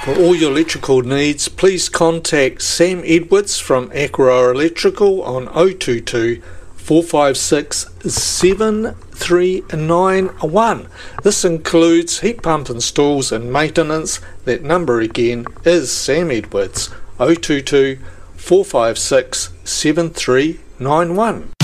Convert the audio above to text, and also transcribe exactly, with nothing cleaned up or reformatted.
For all your electrical needs, please contact Sam Edwards from Aqua Electrical on oh two two, four five six, seven three nine one. This includes heat pump installs and maintenance. That number again is Sam Edwards, oh two two, four five six, seven three nine one.